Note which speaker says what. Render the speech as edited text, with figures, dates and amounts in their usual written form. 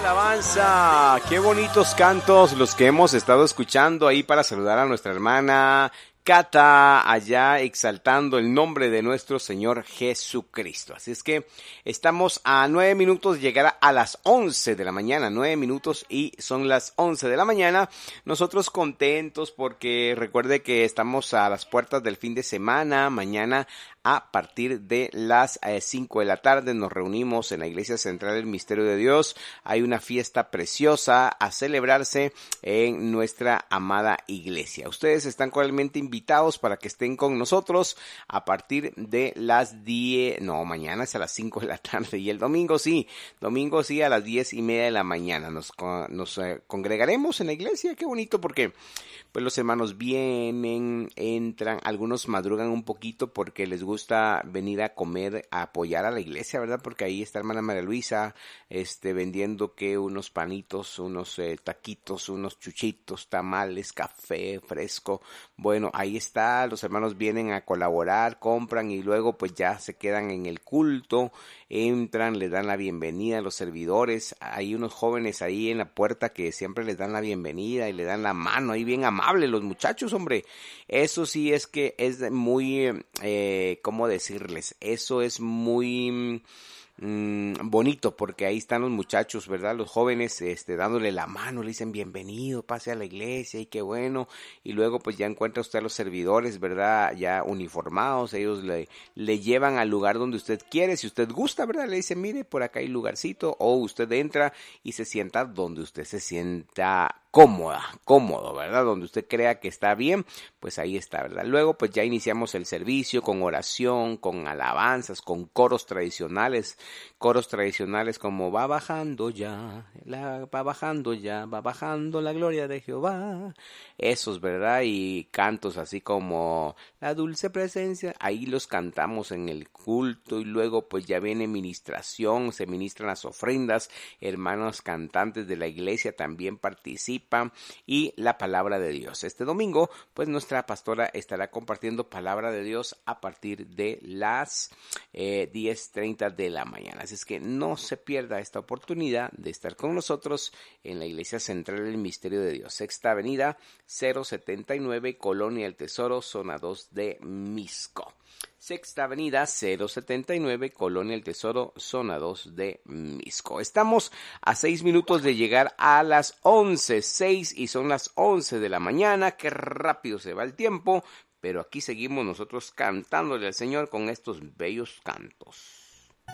Speaker 1: Alabanza, qué bonitos cantos los que hemos estado escuchando ahí para saludar a nuestra hermana Cata, allá exaltando el nombre de nuestro Señor Jesucristo. Así es que estamos a 9 minutos de llegar a las 11 de la mañana, 9 minutos y son las 11 de la mañana. Nosotros contentos porque recuerde que estamos a las puertas del fin de semana. Mañana a partir de las 5 de la tarde nos reunimos en la Iglesia Central del Misterio de Dios. Hay una fiesta preciosa a celebrarse en nuestra amada iglesia. Ustedes están cordialmente invitados para que estén con nosotros a partir de las 10, no, mañana es a las 5 de la tarde y el domingo sí a las 10:30 de la mañana nos congregaremos en la iglesia. Qué bonito porque pues los hermanos vienen, entran, algunos madrugan un poquito porque les gusta venir a comer, a apoyar a la iglesia, ¿verdad? Porque ahí está hermana María Luisa, vendiendo que unos panitos, unos taquitos, unos chuchitos, tamales, café fresco. Bueno, ahí está, los hermanos vienen a colaborar, compran y luego pues ya se quedan en el culto, entran, les dan la bienvenida a los servidores. Hay unos jóvenes ahí en la puerta que siempre les dan la bienvenida y le dan la mano, ahí bien amables los muchachos, hombre. Eso sí es que es muy, ¿cómo decirles? Eso es muy bonito porque ahí están los muchachos, ¿verdad? Los jóvenes dándole la mano, le dicen bienvenido, pase a la iglesia y qué bueno. Y luego pues ya encuentra usted a los servidores, ¿verdad? Ya uniformados, ellos le llevan al lugar donde usted quiere. Si usted gusta, ¿verdad? Le dicen, mire, por acá hay lugarcito, o usted entra y se sienta donde usted se sienta cómodo, ¿verdad? Donde usted crea que está bien, pues ahí está, ¿verdad? Luego pues ya iniciamos el servicio con oración, con alabanzas, con coros tradicionales como va bajando ya, va bajando la gloria de Jehová. Esos, ¿verdad? Y cantos así como la dulce presencia, ahí los cantamos en el culto y luego pues ya viene ministración, se ministran las ofrendas, hermanos cantantes de la iglesia también participan y la palabra de Dios. Este domingo pues nuestra pastora estará compartiendo palabra de Dios a partir de las 10:30 de la mañana. Así es que no se pierda esta oportunidad de estar con nosotros en la Iglesia Central del Misterio de Dios. Sexta Avenida 079, Colonia El Tesoro, zona 2 de Misco. Sexta Avenida 079, Colonia El Tesoro, zona 2 de Misco. Estamos a 6 minutos de llegar a las 11:06 y son las 11 de la mañana. Qué rápido se va el tiempo, pero aquí seguimos nosotros cantándole al Señor con estos bellos cantos.